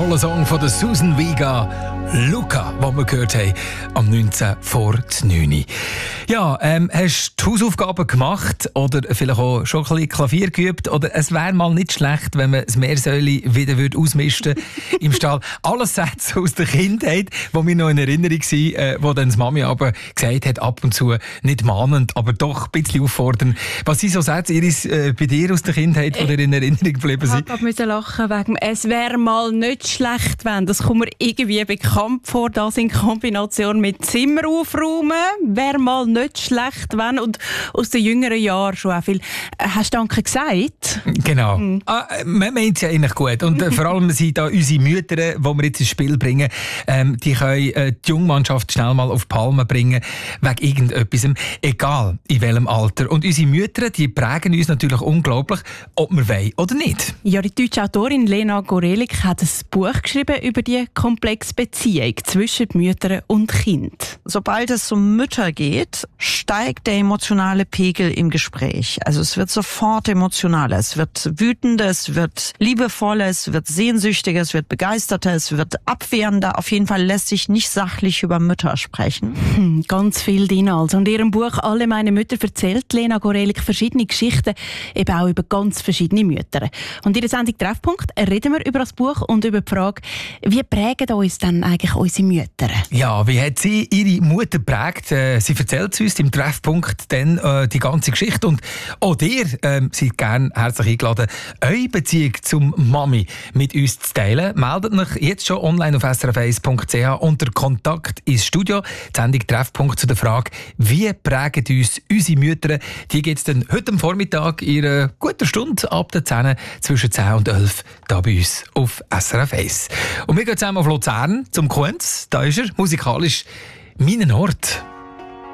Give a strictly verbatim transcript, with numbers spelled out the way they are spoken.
toller Song von der Susan Vega, Luca, den wir gehört haben, am neunzehn vor neun. Ja, ähm, hast du die Hausaufgaben gemacht oder vielleicht auch schon ein bisschen Klavier geübt? Oder es wäre mal nicht schlecht, wenn man das Meersäule wieder würde ausmisten im Stall. Alles Sätze aus der Kindheit, die mir noch in Erinnerung sind, äh, wo dann die Mami aber gesagt hat, ab und zu nicht mahnend, aber doch ein bisschen auffordernd. Was sind so Sätze, Iris, äh, bei dir aus der Kindheit, die dir in Erinnerung geblieben sind? Ich musste lachen wegen «Es wäre mal nicht schlecht, wenn». Das kommt mir irgendwie bekannt vor, das in Kombination mit «Zimmer aufräumen». «Wäre mal nicht schlecht, wenn». Und aus den jüngeren Jahren schon auch viel. Äh, hast du «Danke» gesagt? Genau. Mhm. Ah, man meint es ja eigentlich gut. Und äh, vor allem sind da unsere Mütter, die wir jetzt ins Spiel bringen, ähm, die können äh, die Jungmannschaft schnell mal auf die Palme bringen, wegen irgendetwas, egal in welchem Alter. Und unsere Mütter, die prägen uns natürlich unglaublich, ob wir wollen oder nicht. Ja, die deutsche Autorin Lena Gorelik hat ein Buch geschrieben über die komplexe Beziehung zwischen Müttern und Kind. Sobald es um Mütter geht, steigt der emotionale Pegel im Gespräch. Also es wird sofort emotionaler, es wird wütender, es wird liebevoller, es wird sehnsüchtiger, es wird begeisterter, es wird abwehrender. Auf jeden Fall lässt sich nicht sachlich über Mütter sprechen. Hm, ganz viel drin also. Und in ihrem Buch «Alle meine Mütter» erzählt Lena Gorelik verschiedene Geschichten, eben auch über ganz verschiedene Mütter. Und in der Sendung «Treffpunkt» reden wir über das Buch und über die Frage, wie prägen uns dann eigentlich unsere Mütter? Ja, wie hat sie ihre Mutter geprägt? Äh, sie erzählt uns im Treffpunkt dann äh, die ganze Geschichte. Und auch ihr äh, seid gerne herzlich eingeladen, eure Beziehung zum Mami mit uns zu teilen. Meldet euch jetzt schon online auf s r f eins punkt c h unter Kontakt ins Studio. Die Sendung Treffpunkt zu der Frage, wie prägen uns unsere Mütter? Die gibt es dann heute am Vormittag in einer guten Stunde ab der zehn, zwischen zehn und elf, da bei uns auf S R F eins. Und wir gehen zusammen auf Luzern zum Kunz. Da ist er, musikalisch, «Meinen Ort».